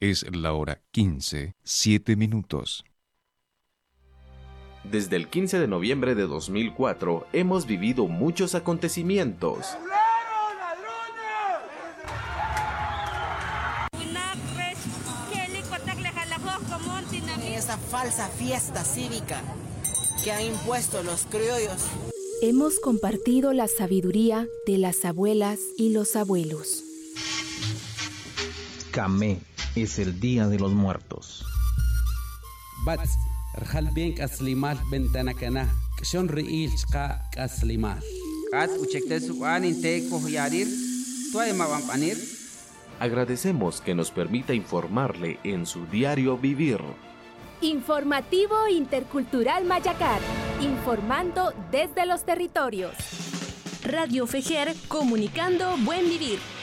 Es la hora 15, 7 minutos. Desde el 15 de noviembre de 2004 hemos vivido muchos acontecimientos. Esa falsa fiesta cívica que han impuesto los criollos. Hemos compartido la sabiduría de las abuelas y los abuelos. Camé es el Día de los Muertos. Bats, rjal bien kaslimal bentanakana, kshon riil chqa kaslimal. Kat uchektesuan inteko yarir, tuaemabampanir. Agradecemos que nos permita informarle en su diario vivir. Informativo Intercultural Mayacar, informando desde los territorios. Radio Fejer, comunicando buen vivir.